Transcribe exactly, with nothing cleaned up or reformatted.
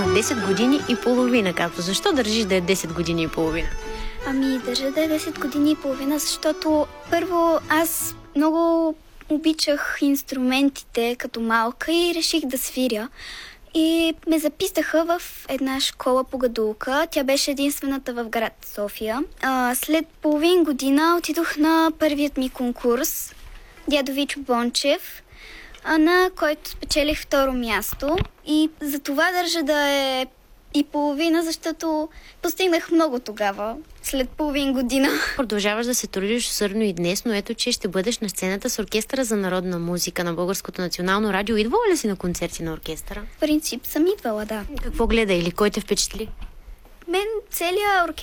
на десет години и половина. Като защо държиш да е десет години и половина? Ами, държа да е десет години и половина, защото първо аз много обичах инструментите като малка и реших да свиря. И ме записаха в една школа по гадулка. Тя беше единствената в град София. А, след половин година отидох на първият ми конкурс, Дядо Вичо Бончев, а, на който спечелих второ място. И за това държа да е и половина, защото постигнах много тогава, след половин година. Продължаваш да се трудиш усърдно и днес, но ето, че ще бъдеш на сцената с Оркестъра за народна музика на Българското национално радио. Идвала ли си на концерти на оркестъра? В принцип съм идвала, да. Какво гледа или кой те впечатли? Мен целият оркестър